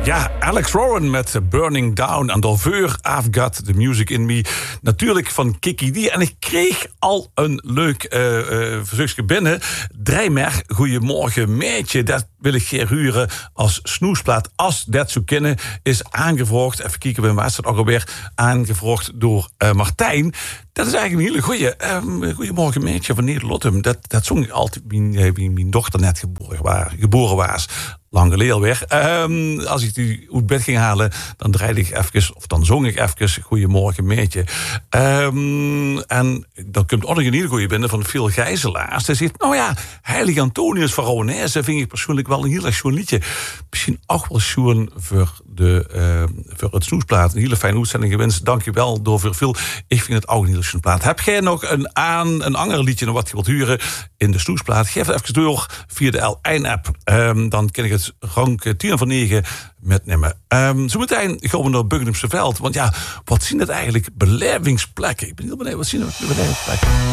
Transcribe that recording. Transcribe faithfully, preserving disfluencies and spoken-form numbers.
Ja, Alex Warren met Burning Down. En daarvoor I've Got The Music In Me. Natuurlijk van Kiki D. En ik kreeg al een leuk uh, uh, verzoekje binnen. Draai maar, goeiemorgen meidje. Dat wil ik geen huren als snoesplaat. Als dat zo kennen, is aangevraagd. Even kijken, bij mij is het ook alweer aangevraagd door uh, Martijn. Dat is eigenlijk een hele goeie. Um, goeiemorgen meidje van Nederlottem. Dat, dat zong ik altijd mijn, mijn dochter net geboren, waar, geboren was. Lang geleden alweer. Um, als ik die uit bed ging halen, dan draaide ik even, of dan zong ik even goeiemorgen meidje. Um, en dan komt ook nog een hele goeie binnen van Phil Gijzelaars. Hij zegt, nou ja, Heilig Antonius van Rowanese vind ik persoonlijk wel een heel erg schoon liedje. Misschien ook wel schoon voor, de, uh, voor het snoesplaat. Een hele fijne uitzending gewenst. Dank je wel door voor veel. Ik vind het ook een hele schoon plaat. Heb jij nog een, aan, een ander liedje nog wat je wilt huren in de snoesplaat? Geef het even door via de L één app. Um, dan ken ik het rank tien van negen metnemen. Um, zometeen gaan we naar Buggenumse Veld. Want ja, wat zien het eigenlijk? Belevingsplekken. Ik ben heel benieuwd, wat zien we? Belevingsplekken.